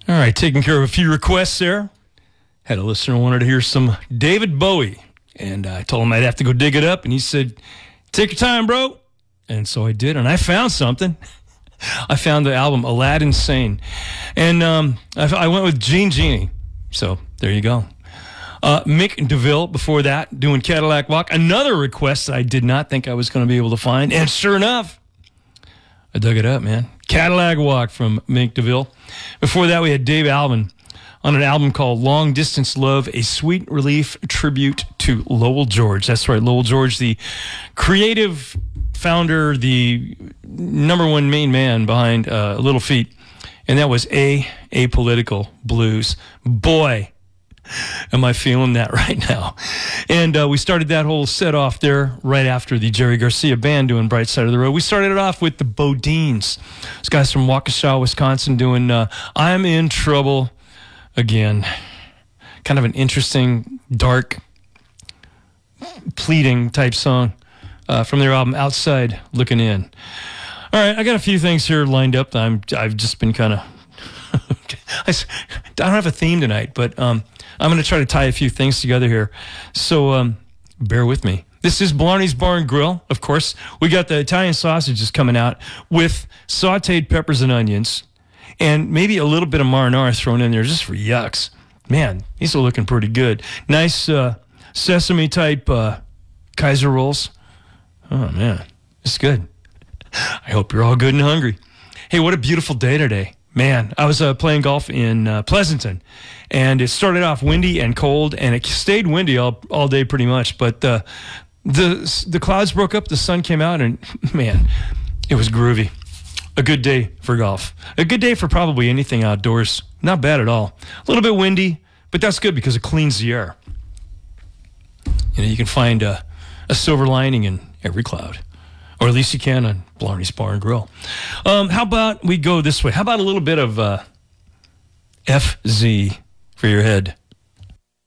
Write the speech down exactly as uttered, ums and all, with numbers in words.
All right, taking care of a few requests there. Had a listener who wanted to hear some David Bowie, and I told him I'd have to go dig it up, and he said, take your time, bro. And so I did, and I found something. I found the album Aladdin Sane, and um, I, I went with Gene Genie. So there you go. Uh, Mick DeVille before that, doing Cadillac Walk. Another request that I did not think I was going to be able to find, and sure enough, I dug it up, man. Cadillac Walk from Mick DeVille. Before that, we had Dave Alvin on an album called Long Distance Love, a sweet relief tribute to Lowell George. That's right, Lowell George, the creative founder, the number one main man behind uh, Little Feat. And that was A, Apolitical Blues. Boy, am I feeling that right now. And uh, we started that whole set off there right after the Jerry Garcia Band doing Bright Side of the Road. We started it off with the Bodines. Those guys from Waukesha, Wisconsin doing uh, I'm in Trouble Again. Kind of an interesting, dark, pleading type song uh, from their album Outside Looking In. All right, I got a few things here lined up. I'm, I've just been kind of... I don't have a theme tonight, but um, I'm going to try to tie a few things together here. So um, bear with me. This is Blarney's Bar and Grill. Of course, we got the Italian sausages coming out with sauteed peppers and onions and maybe a little bit of marinara thrown in there just for yucks. Man, these are looking pretty good. Nice uh, sesame-type uh, Kaiser rolls. Oh, man, it's good. I hope you're all good and hungry. Hey, what a beautiful day today. Man, I was uh, playing golf in uh, Pleasanton, and it started off windy and cold, and it stayed windy all, all day pretty much. But uh, the the clouds broke up, the sun came out, and man, it was groovy. A good day for golf. A good day for probably anything outdoors. Not bad at all. A little bit windy, but that's good because it cleans the air. You know, you can find a, a silver lining in every cloud. Or at least you can on Blarney's Bar and Grill. Um, how about we go this way? How about a little bit of uh, F Z for your head?